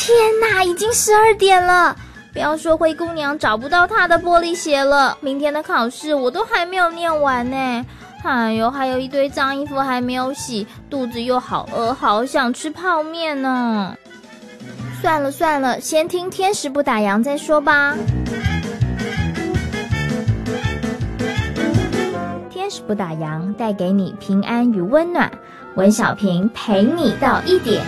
天哪，已经12点了！不要说灰姑娘找不到她的玻璃鞋了，明天的考试我都还没有念完呢。哎呦，还有一堆脏衣服还没有洗，肚子又好饿，好想吃泡面呢。算了，先听天使不打烊再说吧。天使不打烊，带给你平安与温暖。文小平陪你到1点。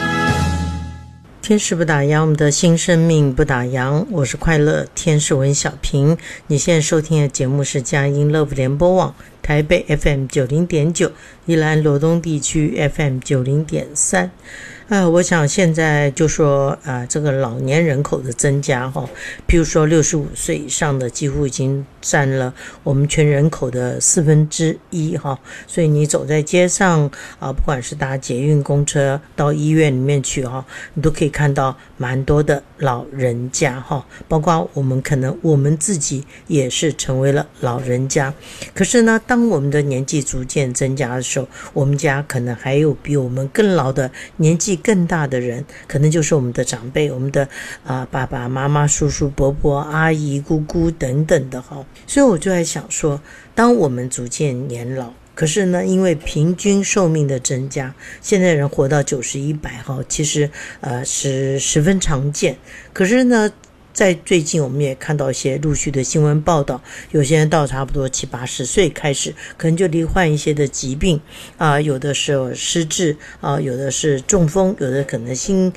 天使不打烊，我们的新生命不打烊。我是快乐天使文小平。你现在收听的节目是佳音乐福联播网台北 FM 90.9，宜兰罗东地区 FM 90.3。我想现在就说这个老年人口的增加譬如说65岁以上的几乎已经占了我们全人口的1/4所以你走在街上不管是搭捷运公车到医院里面去你都可以看到蛮多的老人家包括我们自己也是成为了老人家。可是呢，当我们的年纪逐渐增加的时候，我们家可能还有比我们更老的年纪更大的人，可能就是我们的长辈，我们的爸爸妈妈、叔叔伯伯、阿姨姑姑等等的所以我就在想说，当我们逐渐年老，可是呢，因为平均寿命的增加，现在人活到90、100其实是十分常见。可是呢，在最近我们也看到一些陆续的新闻报道，有些人到差不多70、80岁开始可能就罹患一些的疾病有的是失智有的是中风，有的可能心